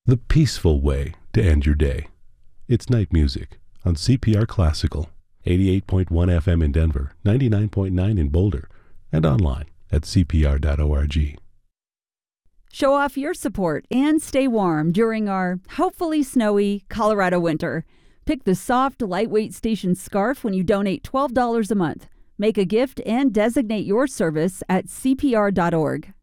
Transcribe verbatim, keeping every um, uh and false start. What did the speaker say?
the peaceful way to end your day. It's Night Music on C P R Classical, eighty-eight point one F M in Denver, ninety-nine point nine in Boulder, and online at c p r dot org. Show off your support and stay warm during our hopefully snowy Colorado winter. Pick the soft, lightweight station scarf when you donate twelve dollars a month. Make a gift and designate your service at c p r dot org.